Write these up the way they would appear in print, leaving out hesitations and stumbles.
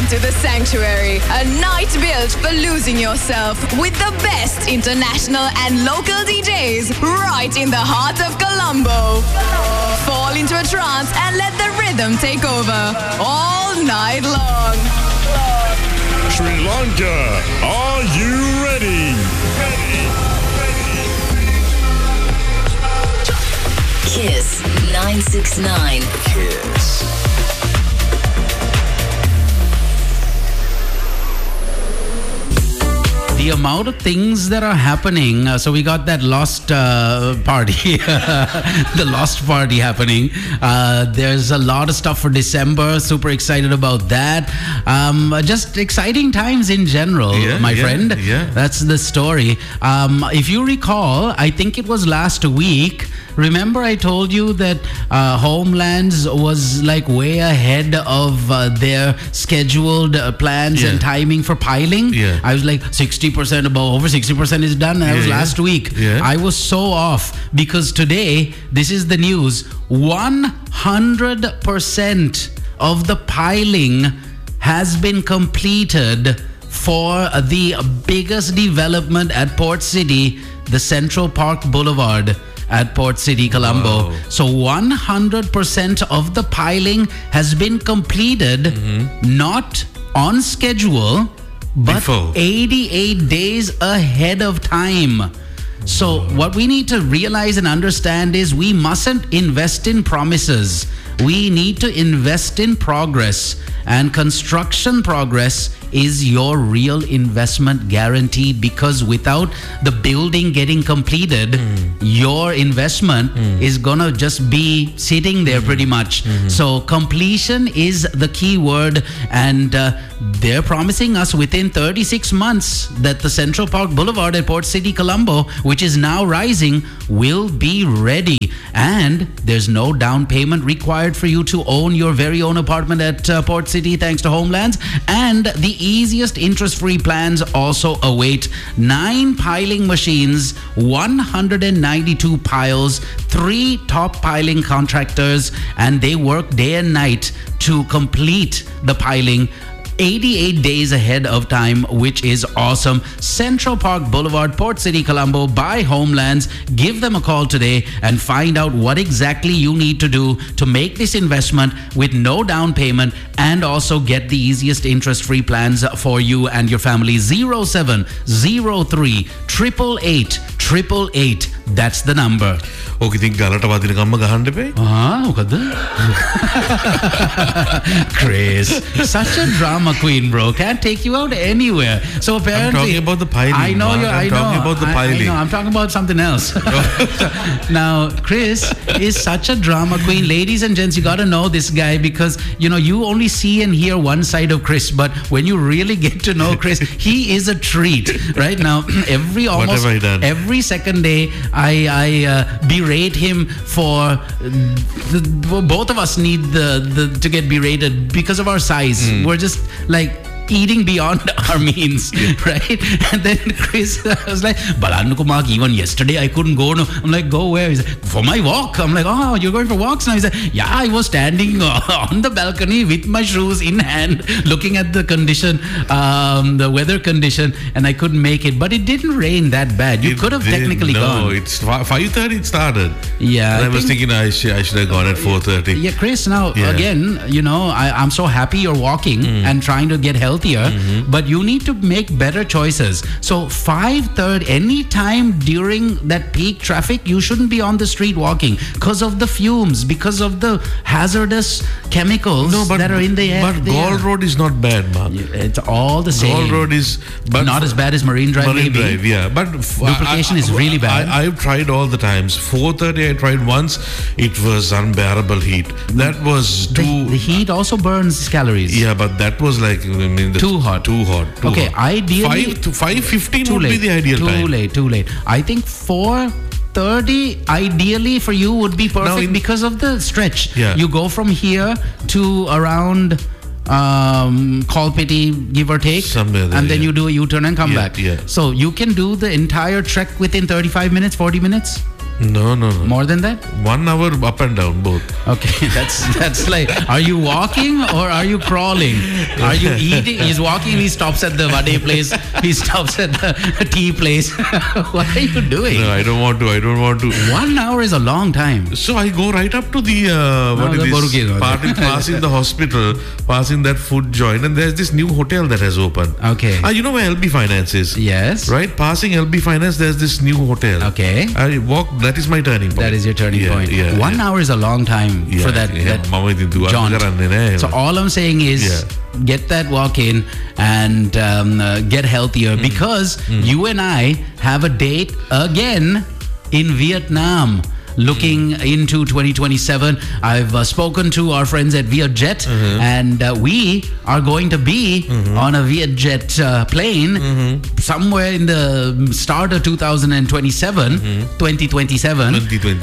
into the Sanctuary, a night built for losing yourself with the best international and local DJs right in the heart of Colombo. Fall into a trance and let the rhythm take over all night long. Sri Lanka, are you ready? Kiss 969. Kiss. The amount of things that are happening. So we got that lost party, the lost party happening. There's a lot of stuff for December. Super excited about that. Just exciting times in general, my friend. Yeah. That's the story. If you recall, I think it was last week. Remember I told you that Homelands was like way ahead of their scheduled plans and timing for piling? Yeah. I was like 60% above, over 60% is done. And that was last week. Yeah. I was so off because today, this is the news, 100% of the piling has been completed for the biggest development at Port City, the Central Park Boulevard at Port City, Colombo. Wow. So 100% of the piling has been completed, not on schedule, but Before. 88 days ahead of time. So what we need to realize and understand is we mustn't invest in promises. We need to invest in progress, and construction progress is your real investment guaranteed, because without the building getting completed, your investment is gonna just be sitting there pretty much. So completion is the key word, and they're promising us within 36 months that the Central Park Boulevard at Port City, Colombo, which is now rising, will be ready. And there's no down payment required for you to own your very own apartment at Port City, thanks to Homelands. And the easiest interest-free plans also await. 9 piling machines, 192 piles, 3 top piling contractors, and they work day and night to complete the piling 88 days ahead of time, which is awesome. Central Park Boulevard, Port City, Colombo, by Homelands. Give them a call today and find out what exactly you need to do to make this investment with no down payment, and also get the easiest interest-free plans for you and your family. 0703 888 888. That's the number. ඕක ඉතින් ගලට වදින කම්ම ගහන්න එපේ. මොකද? Chris, such a drama queen, bro. Can't take you out anywhere. So apparently, I'm talking about the piling. I know Mark. you're. I'm talking about the piling. I know. I'm talking about something else. Now, Chris is such a drama queen. Ladies and gents, you got to know this guy, because you only see and hear one side of Chris, but when you really get to know Chris, he is a treat. Right now, every second day, I berate him for both of us need to get berated because of our size. We're just like eating beyond our means, right? And then Chris was like, "Balanko Mark, even yesterday I couldn't go." No, I'm like, "Go where?" He's like, "For my walk." I'm like, "Oh, you're going for walks now?" He's like, "Yeah, I was standing on the balcony with my shoes in hand, looking at the condition, the weather condition, and I couldn't make it. But it didn't rain that bad. You could have technically gone." No, it's 5:30 it started. Yeah. And I was thinking I should have gone at 4:30. Yeah, Chris, now, again, I'm so happy you're walking and trying to get healthier, but you need to make better choices. So 5:30, any time during that peak traffic, you shouldn't be on the street walking because of the fumes, because of the hazardous chemicals that are in the air. But Gaul Road is not bad, Mark. It's all the same. Gaul Road is not as bad as Marine Drive, Marine maybe. Drive, yeah. But duplication is really bad. I've tried all the times. 4:30 I tried once. It was unbearable heat. That was too... The heat also burns calories. Yeah, but that was like... Too hot. Okay, ideally... 5:15 would be the ideal time. Too late. I think 4:30 ideally for you would be perfect because of the stretch. Yeah. You go from here to around Kalpiti, give or take, somewhere there, and then you do a U-turn and come back. Yeah. So you can do the entire trek within 35 minutes, 40 minutes. No. More than that? 1 hour up and down, both. Okay, that's like, are you walking or are you crawling? Are you eating? He's walking, he stops at the vade place, he stops at the tea place. What are you doing? No, I don't want to. 1 hour is a long time. So I go right up to the passing the hospital, passing that food joint, and there's this new hotel that has opened. Okay. You know where LB Finance is? Yes. Right? Passing LB Finance, there's this new hotel. Okay. I walk, that is my turning point. That is your turning point. 1 hour is a long time for that jaunt. So all I'm saying is get that walk in and get healthier because you and I have a date again in Vietnam. Looking into 2027, I've spoken to our friends at Vietjet, and we are going to be on a Vietjet plane somewhere in the start of 2027, 2027.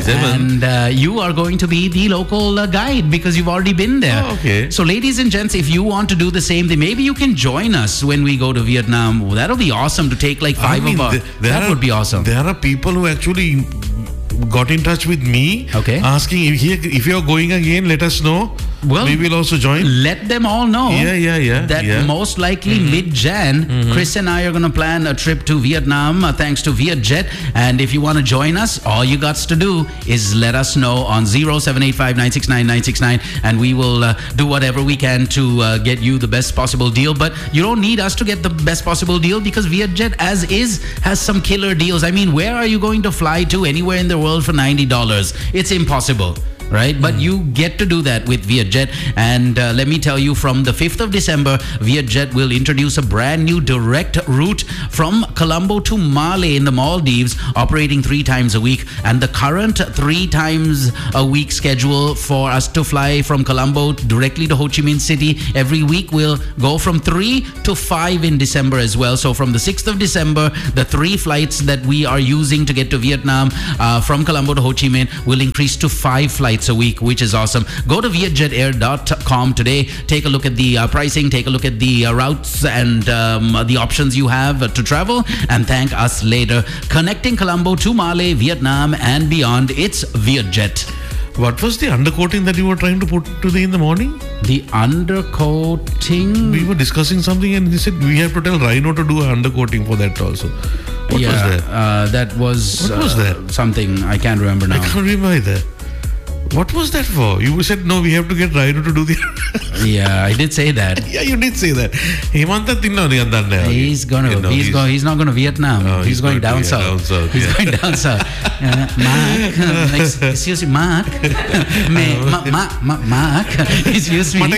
And you are going to be the local guide because you've already been there. Oh, okay. So, ladies and gents, if you want to do the same thing, maybe you can join us when we go to Vietnam. That'll be awesome to take like five of us. That would be awesome. There are people who actually got in touch with me, asking if you're going again, let us know. Well, we will also join. Let them all know. That most likely mid-Jan, Chris and I are going to plan a trip to Vietnam thanks to Vietjet. And if you want to join us, all you got to do is let us know on 0785-969-969, and we will do whatever we can to get you the best possible deal. But you don't need us to get the best possible deal because Vietjet as is has some killer deals. I mean, where are you going to fly to anywhere in the world for $90? It's impossible. Right? But you get to do that with Vietjet. And let me tell you, from the 5th of December, Vietjet will introduce a brand new direct route from Colombo to Male in the Maldives, operating 3 times a week. And the current 3 times a week schedule for us to fly from Colombo directly to Ho Chi Minh City every week will go from 3 to 5 in December as well. So from the 6th of December, the 3 flights that we are using to get to Vietnam from Colombo to Ho Chi Minh will increase to 5 flights a week, which is awesome. Go to vietjetair.com today. Take a look at the pricing, take a look at the routes and the options you have to travel, and thank us later. Connecting Colombo to Male, Vietnam and beyond, it's Vietjet. What was the undercoating that you were trying to put today in the morning? The undercoating? We were discussing something and he said we have to tell Rhino to do an undercoating for that also. What was that? That was... What was that? Something, I can't remember now. I can't remember either. What was that for? You said, no, we have to get Rhino to do the... Yeah, I did say that. Yeah, you did say that. He's not going to Vietnam. He's going down south. He's going down south. Mark, excuse me, Mark. Mark, excuse me.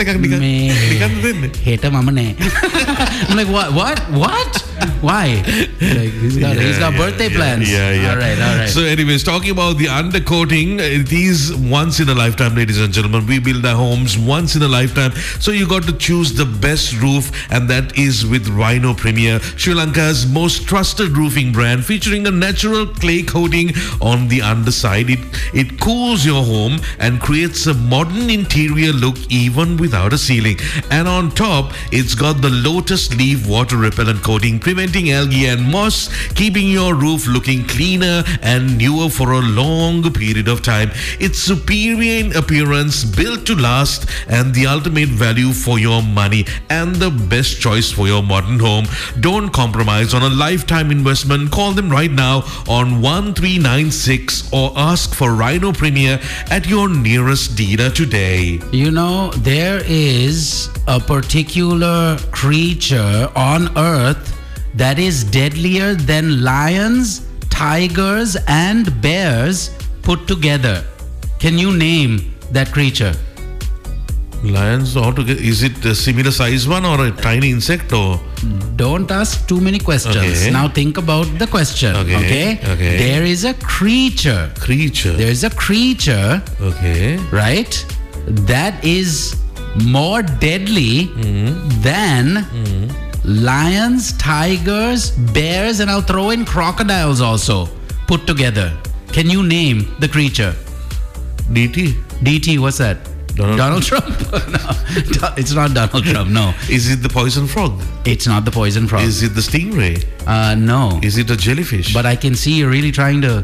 I'm like, what? Why? Like, he's got birthday plans. Yeah. All right. So anyways, talking about the undercoating, it is once in a lifetime, ladies and gentlemen. We build our homes once in a lifetime. So you got to choose the best roof, and that is with Rhino Premier, Sri Lanka's most trusted roofing brand, featuring a natural clay coating on the underside. It cools your home and creates a modern interior look even without a ceiling. And on top, it's got the lotus leaf water repellent coating, preventing algae and moss, keeping your roof looking cleaner and newer for a long period of time. It's superior in appearance, built to last, and the ultimate value for your money, and the best choice for your modern home. Don't compromise on a lifetime investment. Call them right now on 1396 or ask for Rhino Premier at your nearest dealer today. You know, there is a particular creature on earth that is deadlier than lions, tigers, and bears put together. Can you name that creature? Lions altogether. Is it a similar size one or a tiny insect or? Don't ask too many questions. Okay. Now think about the question. Okay. There is a creature. There is a creature. Okay. Right? That is more deadly than lions, tigers, bears, and I'll throw in crocodiles also put together. Can you name the creature? DT, what's that? Donald Trump? No, it's not Donald Trump, no. Is it the poison frog? It's not the poison frog. Is it the stingray? No. Is it a jellyfish? But I can see you're really trying to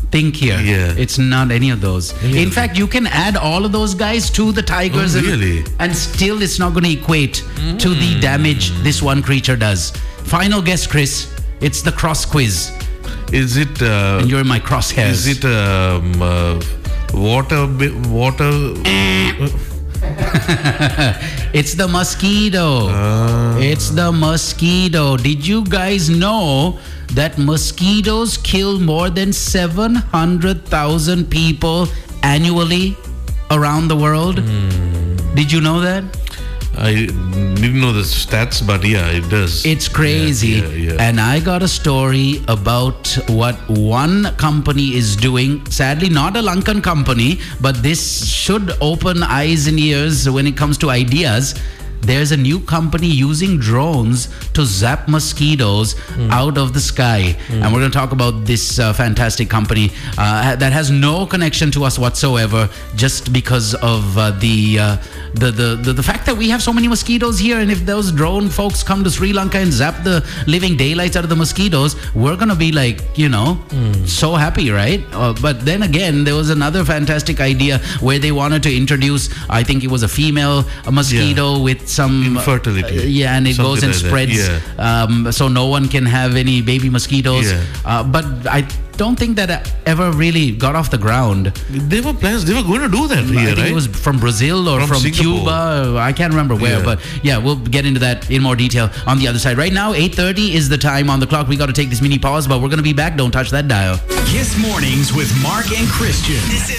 think here. Yeah. It's not any of those. In fact, you can add all of those guys to the tigers really? and still it's not going to equate to the damage this one creature does. Final guess, Chris. It's the cross quiz. Is it... And you're in my crosshairs. Is it water? It's the mosquito. It's the mosquito. Did you guys know that mosquitoes kill more than 700,000 people annually around the world? Did you know that? I didn't know the stats, but yeah, it does. It's crazy. Yeah. And I got a story about what one company is doing. Sadly, not a Lankan company, but this should open eyes and ears when it comes to ideas. There's a new company using drones to zap mosquitoes out of the sky. And we're going to talk about this fantastic company that has no connection to us whatsoever, just because of the fact that we have so many mosquitoes here. And if those drone folks come to Sri Lanka and zap the living daylights out of the mosquitoes, we're going to be like, so happy, right? But then again, there was another fantastic idea where they wanted to introduce, I think it was a female mosquito with some infertility. And it goes and Something like spreads, so no one can have any baby mosquitoes. But I don't think that ever really got off the ground. There were plans. They were going to do that here, I think right? it was from Brazil or from Singapore. Cuba. I can't remember where, but we'll get into that in more detail on the other side. Right now, 8:30 is the time on the clock. We got to take this mini pause, but we're going to be back. Don't touch that dial. Kiss Mornings with Mark and Christian. This is